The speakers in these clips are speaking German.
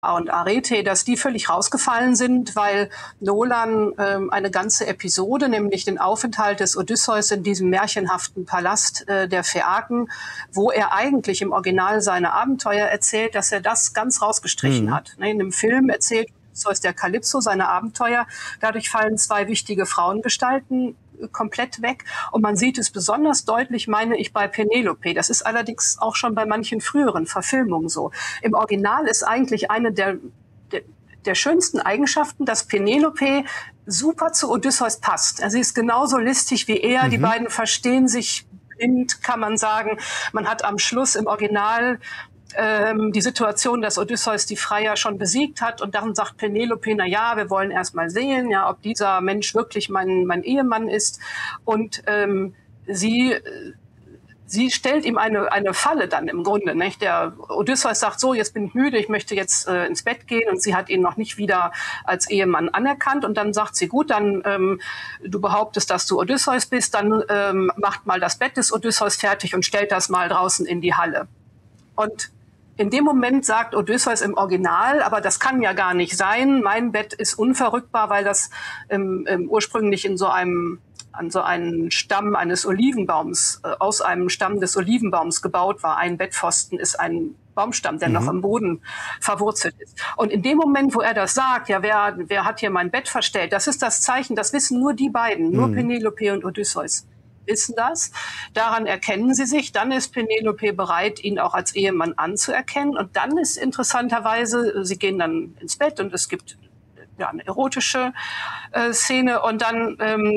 und Arete, dass die völlig rausgefallen sind, weil Nolan eine ganze Episode, nämlich den Aufenthalt des Odysseus in diesem märchenhaften Palast der Phäaken, wo er eigentlich im Original seine Abenteuer erzählt, dass er das ganz rausgestrichen hat. In dem Film erzählt Odysseus der Kalypso seine Abenteuer. Dadurch fallen 2 wichtige Frauengestalten komplett weg. Und man sieht es besonders deutlich, meine ich, bei Penelope. Das ist allerdings auch schon bei manchen früheren Verfilmungen so. Im Original ist eigentlich eine der schönsten Eigenschaften, dass Penelope super zu Odysseus passt. Sie ist genauso listig wie er. Die beiden verstehen sich blind, kann man sagen. Man hat am Schluss im Original die Situation, dass Odysseus die Freier schon besiegt hat und dann sagt Penelope, na ja, wir wollen erst mal sehen, ja, ob dieser Mensch wirklich mein Ehemann ist und sie stellt ihm eine Falle dann im Grunde, nicht? Der Odysseus sagt so, jetzt bin ich müde, ich möchte jetzt ins Bett gehen und sie hat ihn noch nicht wieder als Ehemann anerkannt und dann sagt sie, gut, dann du behauptest, dass du Odysseus bist, dann macht mal das Bett des Odysseus fertig und stellt das mal draußen in die Halle. Und in dem Moment sagt Odysseus im Original, aber das kann ja gar nicht sein, mein Bett ist unverrückbar, weil das ursprünglich an so einen Stamm eines Olivenbaums, aus einem Stamm des Olivenbaums gebaut war. Ein Bettpfosten ist ein Baumstamm, der noch am Boden verwurzelt ist. Und in dem Moment, wo er das sagt, ja, wer hat hier mein Bett verstellt, das ist das Zeichen, das wissen nur die beiden, nur Penelope und Odysseus wissen das. Daran erkennen sie sich. Dann ist Penelope bereit, ihn auch als Ehemann anzuerkennen. Und dann ist interessanterweise, sie gehen dann ins Bett und es gibt ja eine erotische Szene und dann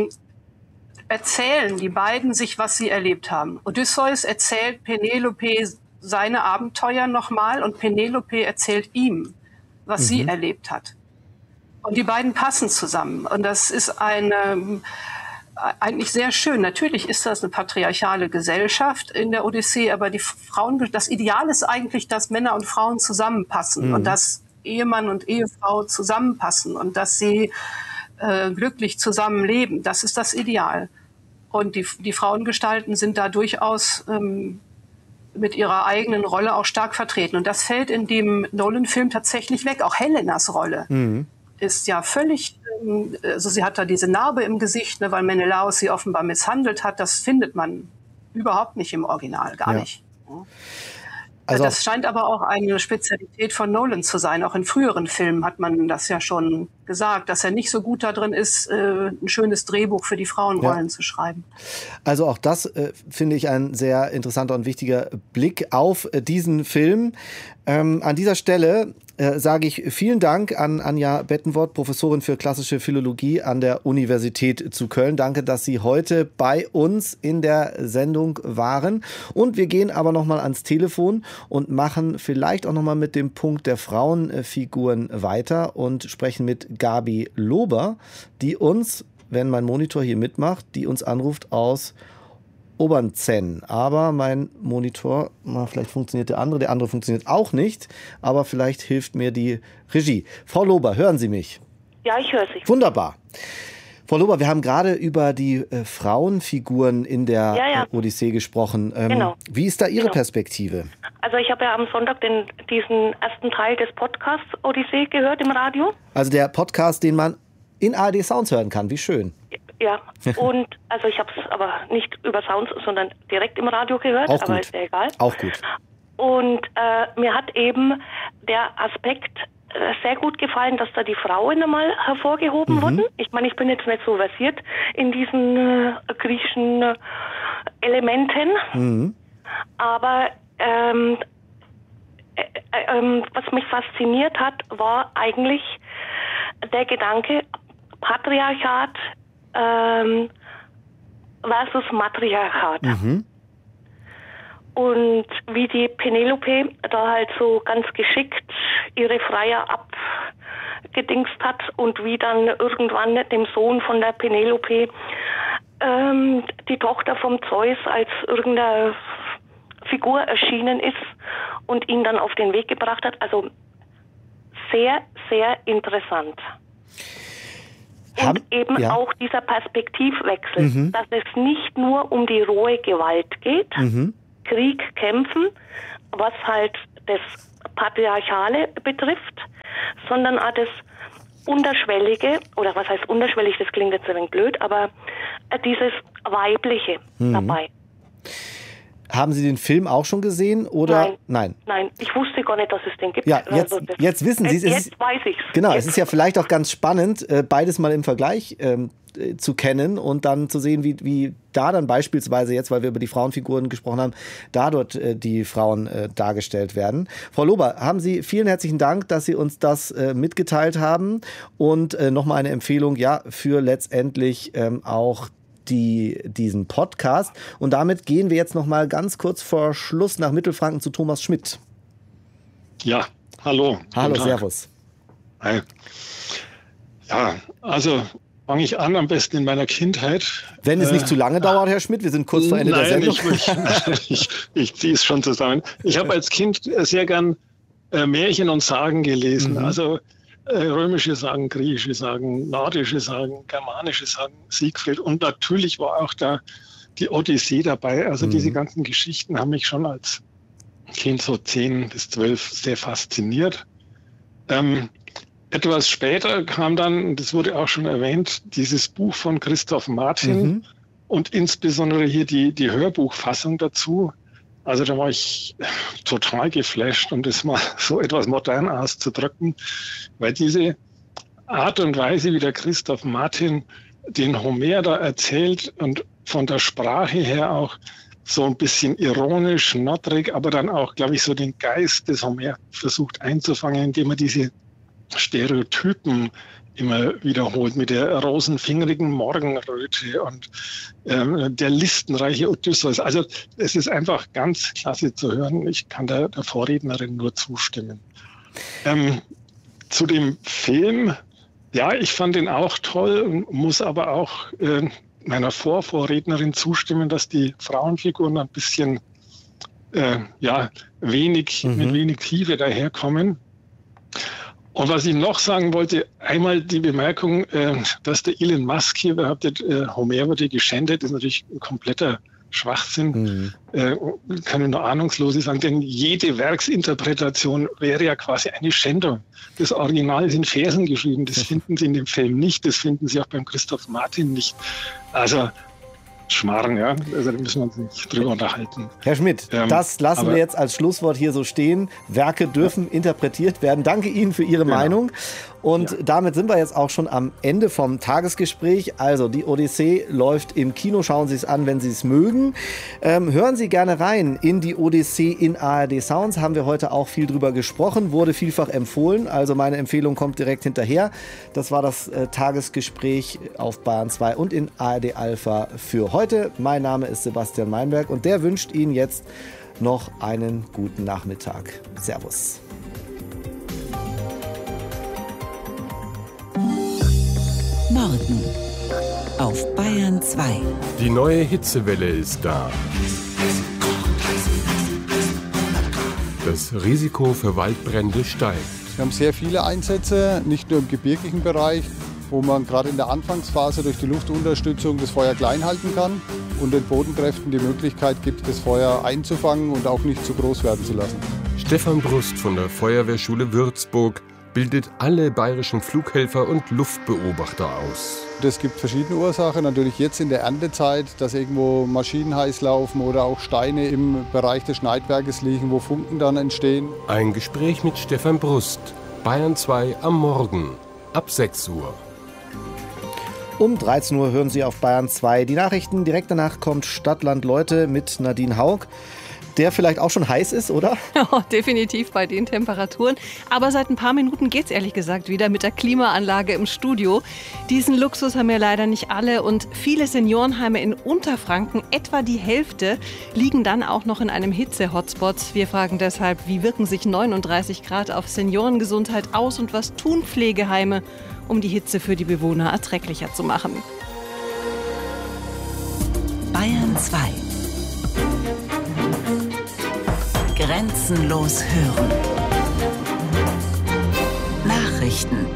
erzählen die beiden sich, was sie erlebt haben. Odysseus erzählt Penelope seine Abenteuer nochmal und Penelope erzählt ihm, was sie erlebt hat. Und die beiden passen zusammen. Und das ist eigentlich sehr schön. Natürlich ist das eine patriarchale Gesellschaft in der Odyssee, aber das Ideal ist eigentlich, dass Männer und Frauen zusammenpassen und dass Ehemann und Ehefrau zusammenpassen und dass sie glücklich zusammenleben. Das ist das Ideal. Und die Frauengestalten sind da durchaus mit ihrer eigenen Rolle auch stark vertreten. Und das fällt in dem Nolan-Film tatsächlich weg. Auch Helenas Rolle ist ja völlig, also sie hat da diese Narbe im Gesicht, ne, weil Menelaos sie offenbar misshandelt hat. Das findet man überhaupt nicht im Original, gar nicht. Also das scheint aber auch eine Spezialität von Nolan zu sein. Auch in früheren Filmen hat man das ja schon gesagt, dass er nicht so gut darin ist, ein schönes Drehbuch für die Frauenrollen zu schreiben. Also auch das finde ich ein sehr interessanter und wichtiger Blick auf diesen Film. An dieser Stelle sage ich vielen Dank an Anja Bettenwort, Professorin für klassische Philologie an der Universität zu Köln. Danke, dass Sie heute bei uns in der Sendung waren. Und wir gehen aber nochmal ans Telefon und machen vielleicht auch nochmal mit dem Punkt der Frauenfiguren weiter und sprechen mit Gabi Lober, die uns, wenn mein Monitor hier mitmacht, die uns anruft aus Obernzenn. Aber mein Monitor, vielleicht funktioniert der andere funktioniert auch nicht, aber vielleicht hilft mir die Regie. Frau Lober, hören Sie mich? Ja, ich höre Sie. Wunderbar. Frau Lober, wir haben gerade über die Frauenfiguren in der Odyssee gesprochen. Genau. Wie ist da Ihre Perspektive? Also ich habe ja am Sonntag diesen ersten Teil des Podcasts Odyssee gehört im Radio. Also der Podcast, den man in ARD Sounds hören kann. Wie schön. Ja, und also ich habe es aber nicht über Sounds, sondern direkt im Radio gehört, auch aber gut. ist ja egal. Auch gut. Und mir hat eben der Aspekt sehr gut gefallen, dass da die Frauen einmal hervorgehoben wurden. Ich meine, ich bin jetzt nicht so versiert in diesen griechischen Elementen, aber was mich fasziniert hat, war eigentlich der Gedanke Patriarchat versus Matriarchat. Und wie die Penelope da halt so ganz geschickt ihre Freier abgedingst hat und wie dann irgendwann dem Sohn von der Penelope die Tochter vom Zeus als irgendeine Figur erschienen ist und ihn dann auf den Weg gebracht hat. Also sehr, sehr interessant. Und eben auch dieser Perspektivwechsel, dass es nicht nur um die rohe Gewalt geht, Krieg, Kämpfen, was halt das Patriarchale betrifft, sondern auch das Unterschwellige, oder was heißt unterschwellig, das klingt jetzt ein wenig blöd, aber dieses Weibliche dabei. Haben Sie den Film auch schon gesehen? Oder? Nein. Ich wusste gar nicht, dass es den gibt. Ja, jetzt wissen Sie es. Jetzt weiß ich es. Genau, es ist ja vielleicht auch ganz spannend, beides mal im Vergleich zu kennen und dann zu sehen, wie da dann beispielsweise jetzt, weil wir über die Frauenfiguren gesprochen haben, da dort die Frauen dargestellt werden. Frau Lober, haben Sie vielen herzlichen Dank, dass Sie uns das mitgeteilt haben und nochmal eine Empfehlung für letztendlich auch diesen Podcast. Und damit gehen wir jetzt noch mal ganz kurz vor Schluss nach Mittelfranken zu Thomas Schmidt. Ja, hallo. Hallo, servus. Hi. Ja, also fange ich an, am besten in meiner Kindheit. Wenn es nicht zu lange dauert, Herr Schmidt, wir sind kurz vor Ende der Sendung. Ich ziehe es schon zusammen. Ich habe als Kind sehr gern Märchen und Sagen gelesen. Also römische Sagen, griechische Sagen, nordische Sagen, germanische Sagen, Siegfried. Und natürlich war auch da die Odyssee dabei. Also diese ganzen Geschichten haben mich schon als Kind so 10 bis 12 sehr fasziniert. Etwas später kam dann, das wurde auch schon erwähnt, dieses Buch von Christoph Martin und insbesondere hier die Hörbuchfassung dazu. Also da war ich total geflasht, um das mal so etwas modern auszudrücken, weil diese Art und Weise, wie der Christoph Martin den Homer da erzählt und von der Sprache her auch so ein bisschen ironisch, nottrig, aber dann auch, glaube ich, so den Geist des Homer versucht einzufangen, indem er diese Stereotypen immer wiederholt mit der rosenfingerigen Morgenröte und der listenreiche Odysseus. Also es ist einfach ganz klasse zu hören. Ich kann der Vorrednerin nur zustimmen. Zu dem Film, ja, ich fand ihn auch toll, muss aber auch meiner Vorrednerin zustimmen, dass die Frauenfiguren ein bisschen mit wenig Tiefe daherkommen. Und was ich noch sagen wollte, einmal die Bemerkung, dass der Elon Musk hier behauptet, Homer wurde geschändet, ist natürlich ein kompletter Schwachsinn. Kann ich nur Ahnungslose sagen, denn jede Werksinterpretation wäre ja quasi eine Schändung. Das Original ist in Versen geschrieben, das finden Sie in dem Film nicht, das finden Sie auch beim Christoph Martin nicht. Also Schmarrn, ja. Also da müssen wir uns nicht drüber unterhalten. Herr Schmidt, das lassen wir jetzt als Schlusswort hier so stehen. Werke dürfen interpretiert werden. Danke Ihnen für Ihre Meinung. Und damit sind wir jetzt auch schon am Ende vom Tagesgespräch. Also die Odyssee läuft im Kino. Schauen Sie es an, wenn Sie es mögen. Hören Sie gerne rein in die Odyssee in ARD Sounds. Haben wir heute auch viel drüber gesprochen. Wurde vielfach empfohlen. Also meine Empfehlung kommt direkt hinterher. Das war das Tagesgespräch auf Bayern 2 und in ARD Alpha für heute. Mein Name ist Sebastian Meinberg und der wünscht Ihnen jetzt noch einen guten Nachmittag. Servus. Morgen auf Bayern 2. Die neue Hitzewelle ist da. Das Risiko für Waldbrände steigt. Wir haben sehr viele Einsätze, nicht nur im gebirgigen Bereich, wo man gerade in der Anfangsphase durch die Luftunterstützung das Feuer klein halten kann und den Bodenkräften die Möglichkeit gibt, das Feuer einzufangen und auch nicht zu groß werden zu lassen. Stefan Brust von der Feuerwehrschule Würzburg bildet alle bayerischen Flughelfer und Luftbeobachter aus. Es gibt verschiedene Ursachen. Natürlich jetzt in der Erntezeit, dass irgendwo Maschinen heiß laufen oder auch Steine im Bereich des Schneidwerkes liegen, wo Funken dann entstehen. Ein Gespräch mit Stefan Brust. Bayern 2 am Morgen. Ab 6 Uhr. Um 13 Uhr hören Sie auf Bayern 2 die Nachrichten. Direkt danach kommt Stadtland Leute mit Nadine Haug. Der vielleicht auch schon heiß ist, oder? Oh, definitiv bei den Temperaturen. Aber seit ein paar Minuten geht's ehrlich gesagt wieder mit der Klimaanlage im Studio. Diesen Luxus haben ja leider nicht alle und viele Seniorenheime in Unterfranken, etwa die Hälfte, liegen dann auch noch in einem Hitze-Hotspot. Wir fragen deshalb, wie wirken sich 39 Grad auf Seniorengesundheit aus und was tun Pflegeheime, um die Hitze für die Bewohner erträglicher zu machen? Bayern 2. Grenzenlos hören. Nachrichten.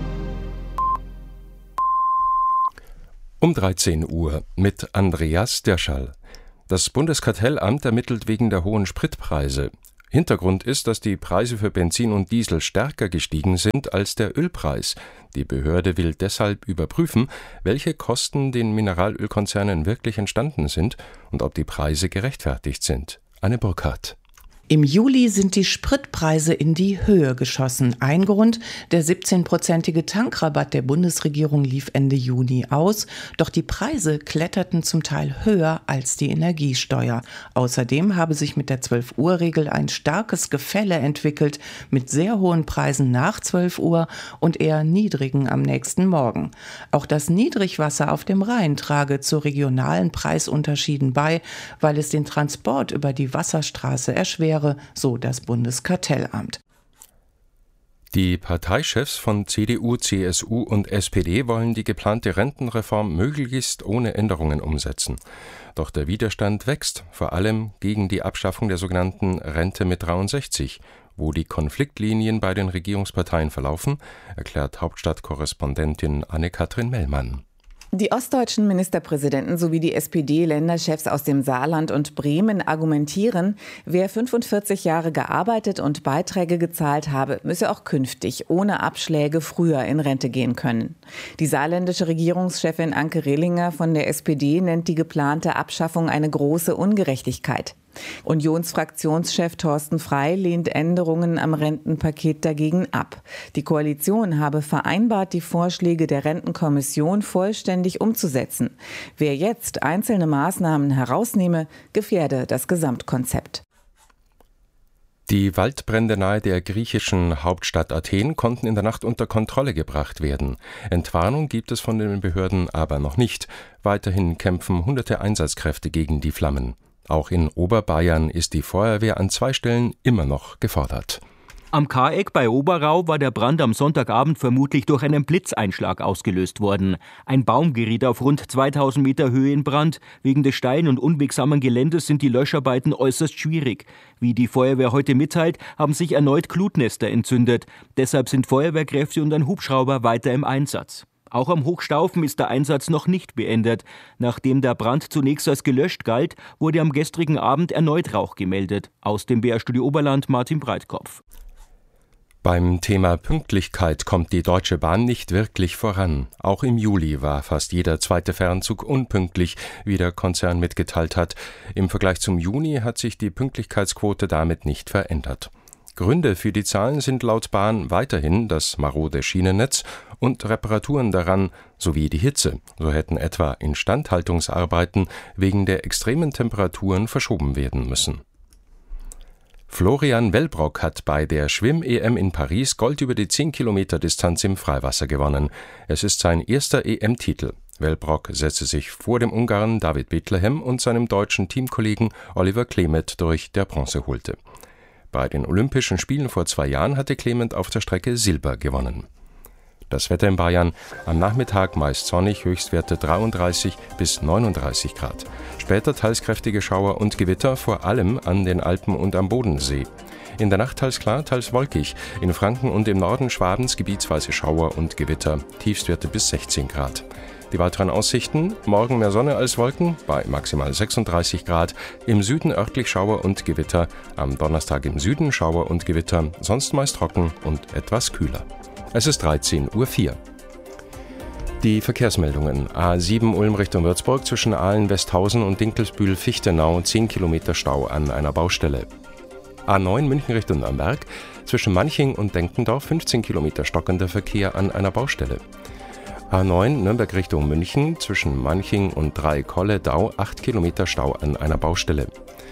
Um 13 Uhr mit Andreas Derschall. Das Bundeskartellamt ermittelt wegen der hohen Spritpreise. Hintergrund ist, dass die Preise für Benzin und Diesel stärker gestiegen sind als der Ölpreis. Die Behörde will deshalb überprüfen, welche Kosten den Mineralölkonzernen wirklich entstanden sind und ob die Preise gerechtfertigt sind. Anne Burkhardt. Im Juli sind die Spritpreise in die Höhe geschossen. Ein Grund, der 17-prozentige Tankrabatt der Bundesregierung lief Ende Juni aus. Doch die Preise kletterten zum Teil höher als die Energiesteuer. Außerdem habe sich mit der 12-Uhr-Regel ein starkes Gefälle entwickelt, mit sehr hohen Preisen nach 12 Uhr und eher niedrigen am nächsten Morgen. Auch das Niedrigwasser auf dem Rhein trage zu regionalen Preisunterschieden bei, weil es den Transport über die Wasserstraße erschwert, so das Bundeskartellamt. Die Parteichefs von CDU, CSU und SPD wollen die geplante Rentenreform möglichst ohne Änderungen umsetzen. Doch der Widerstand wächst, vor allem gegen die Abschaffung der sogenannten Rente mit 63. Wo die Konfliktlinien bei den Regierungsparteien verlaufen, erklärt Hauptstadtkorrespondentin Anne-Kathrin Mellmann. Die ostdeutschen Ministerpräsidenten sowie die SPD-Länderchefs aus dem Saarland und Bremen argumentieren, wer 45 Jahre gearbeitet und Beiträge gezahlt habe, müsse auch künftig ohne Abschläge früher in Rente gehen können. Die saarländische Regierungschefin Anke Rehlinger von der SPD nennt die geplante Abschaffung eine große Ungerechtigkeit. Unionsfraktionschef Thorsten Frey lehnt Änderungen am Rentenpaket dagegen ab. Die Koalition habe vereinbart, die Vorschläge der Rentenkommission vollständig umzusetzen. Wer jetzt einzelne Maßnahmen herausnehme, gefährde das Gesamtkonzept. Die Waldbrände nahe der griechischen Hauptstadt Athen konnten in der Nacht unter Kontrolle gebracht werden. Entwarnung gibt es von den Behörden aber noch nicht. Weiterhin kämpfen hunderte Einsatzkräfte gegen die Flammen. Auch in Oberbayern ist die Feuerwehr an 2 Stellen immer noch gefordert. Am Kareck bei Oberau war der Brand am Sonntagabend vermutlich durch einen Blitzeinschlag ausgelöst worden. Ein Baum geriet auf rund 2000 Meter Höhe in Brand. Wegen des steilen und unwegsamen Geländes sind die Löscharbeiten äußerst schwierig. Wie die Feuerwehr heute mitteilt, haben sich erneut Glutnester entzündet. Deshalb sind Feuerwehrkräfte und ein Hubschrauber weiter im Einsatz. Auch am Hochstaufen ist der Einsatz noch nicht beendet. Nachdem der Brand zunächst als gelöscht galt, wurde am gestrigen Abend erneut Rauch gemeldet. Aus dem BR-Studio Oberland Martin Breitkopf. Beim Thema Pünktlichkeit kommt die Deutsche Bahn nicht wirklich voran. Auch im Juli war fast jeder zweite Fernzug unpünktlich, wie der Konzern mitgeteilt hat. Im Vergleich zum Juni hat sich die Pünktlichkeitsquote damit nicht verändert. Gründe für die Zahlen sind laut Bahn weiterhin das marode Schienennetz und Reparaturen daran sowie die Hitze. So hätten etwa Instandhaltungsarbeiten wegen der extremen Temperaturen verschoben werden müssen. Florian Wellbrock hat bei der Schwimm-EM in Paris Gold über die 10-Kilometer-Distanz im Freiwasser gewonnen. Es ist sein erster EM-Titel. Wellbrock setzte sich vor dem Ungarn David Bethlehem und seinem deutschen Teamkollegen Oliver Klemet durch, der Bronze holte. Bei den Olympischen Spielen vor 2 Jahren hatte Clement auf der Strecke Silber gewonnen. Das Wetter in Bayern: am Nachmittag meist sonnig, Höchstwerte 33 bis 39 Grad. Später teils kräftige Schauer und Gewitter, vor allem an den Alpen und am Bodensee. In der Nacht teils klar, teils wolkig. In Franken und im Norden Schwabens gebietsweise Schauer und Gewitter, Tiefstwerte bis 16 Grad. Die weiteren Aussichten: morgen mehr Sonne als Wolken bei maximal 36 Grad, im Süden örtlich Schauer und Gewitter, am Donnerstag im Süden Schauer und Gewitter, sonst meist trocken und etwas kühler. Es ist 13:04 Uhr. Die Verkehrsmeldungen: A7 Ulm Richtung Würzburg zwischen Aalen-Westhausen und Dinkelsbühl-Fichtenau 10 Kilometer Stau an einer Baustelle. A9 München Richtung Nürnberg zwischen Manching und Denkendorf 15 Kilometer stockender Verkehr an einer Baustelle. A9 Nürnberg Richtung München zwischen Manching und Drei-Kolle-Dau 8 Kilometer Stau an einer Baustelle.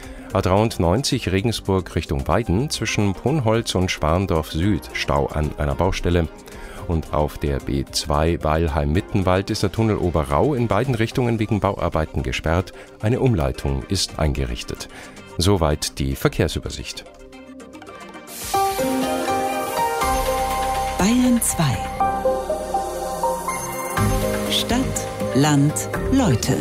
A93 Regensburg Richtung Weiden zwischen Ponholz und Schwarndorf Süd Stau an einer Baustelle. Und auf der B2 Weilheim-Mittenwald ist der Tunnel Oberrau in beiden Richtungen wegen Bauarbeiten gesperrt. Eine Umleitung ist eingerichtet. Soweit die Verkehrsübersicht. Bayern 2. Stadt, Land, Leute.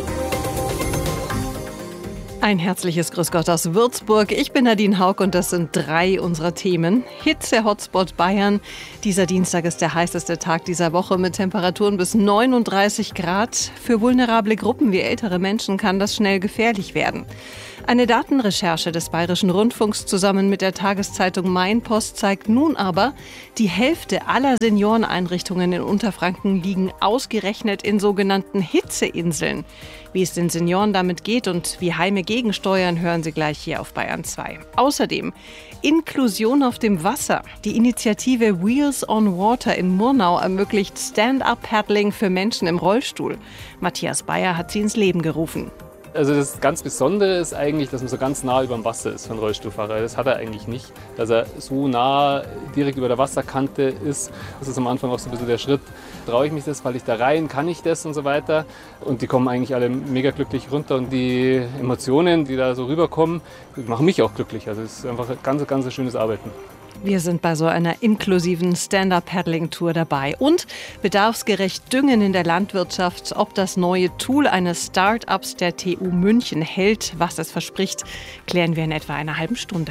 Ein herzliches Grüß Gott aus Würzburg. Ich bin Nadine Haug und das sind 3 unserer Themen. Hitze-Hotspot Bayern. Dieser Dienstag ist der heißeste Tag dieser Woche mit Temperaturen bis 39 Grad. Für vulnerable Gruppen wie ältere Menschen kann das schnell gefährlich werden. Eine Datenrecherche des Bayerischen Rundfunks zusammen mit der Tageszeitung Mainpost zeigt nun aber, die Hälfte aller Senioreneinrichtungen in Unterfranken liegen ausgerechnet in sogenannten Hitzeinseln. Wie es den Senioren damit geht und wie Heime gegensteuern, hören Sie gleich hier auf Bayern 2. Außerdem Inklusion auf dem Wasser. Die Initiative Wheels on Water in Murnau ermöglicht Stand-up-Paddling für Menschen im Rollstuhl. Matthias Bayer hat sie ins Leben gerufen. Also das ganz Besondere ist eigentlich, dass man so ganz nah über dem Wasser ist für einen Rollstuhlfahrer. Das hat er eigentlich nicht, dass er so nah direkt über der Wasserkante ist. Das ist am Anfang auch so ein bisschen der Schritt, traue ich mich das, falle ich da rein, kann ich das und so weiter. Und die kommen eigentlich alle mega glücklich runter und die Emotionen, die da so rüberkommen, machen mich auch glücklich. Also es ist einfach ein ganz schönes Arbeiten. Wir sind bei so einer inklusiven Stand-up-Paddling-Tour dabei. Und bedarfsgerecht Düngen in der Landwirtschaft. Ob das neue Tool eines Start-ups der TU München hält, was es verspricht, klären wir in etwa einer halben Stunde.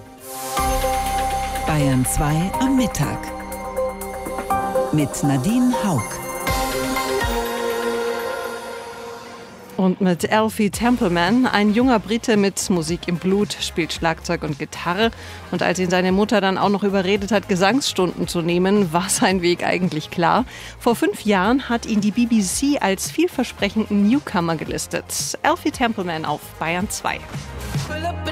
Bayern 2 am Mittag mit Nadine Haug. Und mit Alfie Templeman, ein junger Brite mit Musik im Blut, spielt Schlagzeug und Gitarre. Und als ihn seine Mutter dann auch noch überredet hat, Gesangsstunden zu nehmen, war sein Weg eigentlich klar. Vor 5 Jahren hat ihn die BBC als vielversprechenden Newcomer gelistet. Alfie Templeman auf Bayern 2. Pull up